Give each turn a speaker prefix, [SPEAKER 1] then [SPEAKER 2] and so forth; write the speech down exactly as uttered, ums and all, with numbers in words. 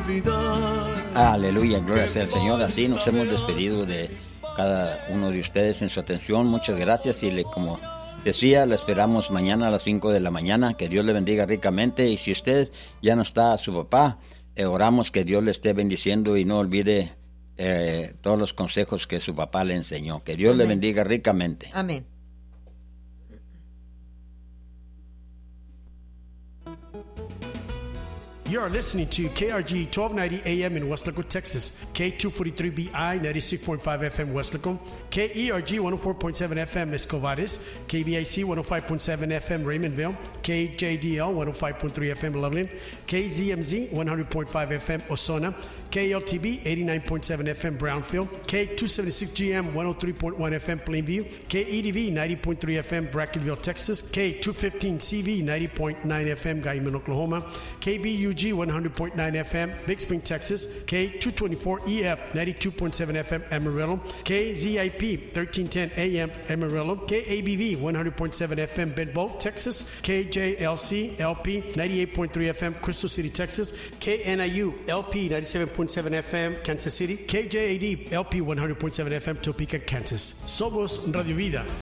[SPEAKER 1] olvidar.
[SPEAKER 2] Aleluya, gloria sea al Señor. Así nos hemos despedido de cada uno de ustedes en su atención. Muchas gracias y le, como decía, le esperamos mañana a las cinco de la mañana. Que Dios le bendiga ricamente. Y si usted ya no está a su papá, eh, oramos que Dios le esté bendiciendo y no olvide eh, todos los consejos que su papá le enseñó. Que Dios
[SPEAKER 3] Amén.
[SPEAKER 2] le bendiga ricamente.
[SPEAKER 3] Amén.
[SPEAKER 4] You are listening to K R G twelve ninety A M in Westlaco, Texas, K two forty-three B I ninety-six point five F M Westlaco, K E R G one oh four point seven F M Escovadis, K B I C one oh five point seven F M Raymondville, K J D L one oh five point three F M Loveland, K Z M Z one hundred point five F M Osona, K L T B eighty-nine point seven F M Brownfield, K two seventy-six G M one oh three point one F M Plainview, K E D V ninety point three F M Brackenville, Texas, K two fifteen C V ninety point nine F M Guyman, Oklahoma, K B U G one hundred point nine F M Big Spring, Texas, K two twenty-four E F ninety-two point seven F M Amarillo, K Z I P thirteen ten A M Amarillo, K A B V one hundred point seven F M Bedboe, Texas, K J L C L P ninety-eight point three F M Crystal City, Texas, K N I U L P ninety-seven point seven F M Kansas City, K J A D L P one hundred point seven F M Topeka, Kansas. Somos Radio Vida,